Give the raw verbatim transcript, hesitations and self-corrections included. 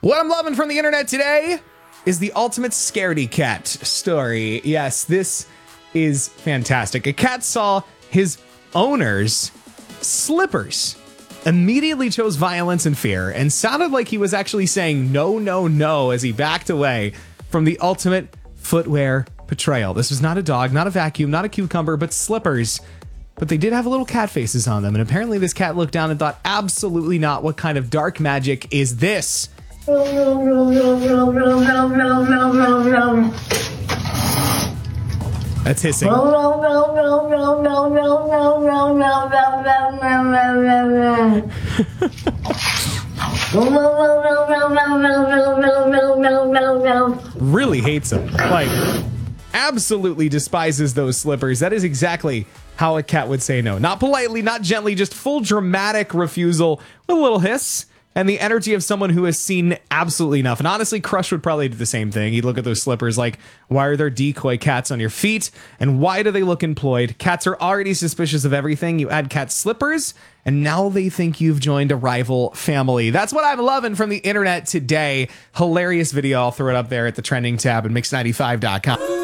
What I'm loving from the internet today is the ultimate scaredy cat story. Yes, this is fantastic. A cat saw his owner's slippers, immediately chose violence and fear, and sounded like he was actually saying no, no, no as he backed away from the ultimate footwear betrayal. This was not a dog, not a vacuum, not a cucumber, but slippers. But they did have little cat faces on them, and apparently this cat looked down and thought, absolutely not. What kind of dark magic is this? That's hissing. Really hates them. Like, absolutely despises those slippers. That is exactly how a cat would say no. Not politely, not gently, just full dramatic refusal with a little hiss. And the energy of someone who has seen absolutely enough. And honestly, Crush would probably do the same thing. He'd look at those slippers like, why are there decoy cats on your feet? And why do they look employed? Cats are already suspicious of everything. You add cat slippers, and now they think you've joined a rival family. That's what I'm loving from the internet today. Hilarious video. I'll throw it up there at the trending tab at mix ninety-five dot com.